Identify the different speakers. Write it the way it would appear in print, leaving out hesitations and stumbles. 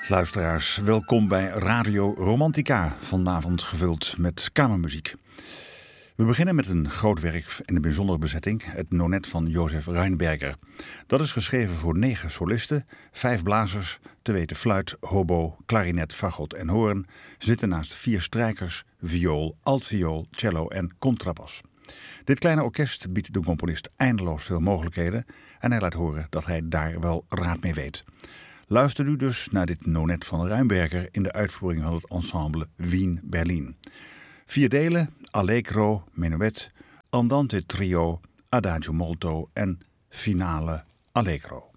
Speaker 1: Luisteraars, welkom bij Radio Romantica, vanavond gevuld met kamermuziek. We beginnen met een groot werk in een bijzondere bezetting, het Nonet van Josef Rheinberger. Dat is geschreven voor 9 solisten, 5 blazers, te weten fluit, hobo, klarinet, fagot en hoorn, zitten naast 4 strijkers, viool, altviool, cello en contrabas. Dit kleine orkest biedt de componist eindeloos veel mogelijkheden en hij laat horen dat hij daar wel raad mee weet. Luister u dus naar dit Nonet van Rheinberger in de uitvoering van het ensemble Wien-Berlin. 4 delen, Allegro, Menuet, Andante Trio, Adagio Molto en Finale Allegro.